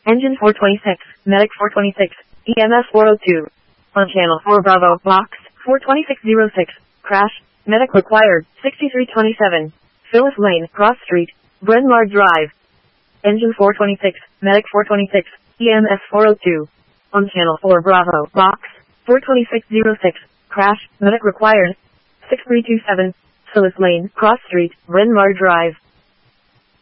Engine 426, Medic 426, EMS 402. On channel 4 Bravo, box 42606, crash, medic required, 6327. Phyllis Lane, Cross Street, Bryn Mawr Drive. Engine 426, Medic 426, EMS 402. On channel 4 Bravo, box 42606, crash, medic required, 6327. Phyllis Lane, Cross Street, Bryn Mawr Drive.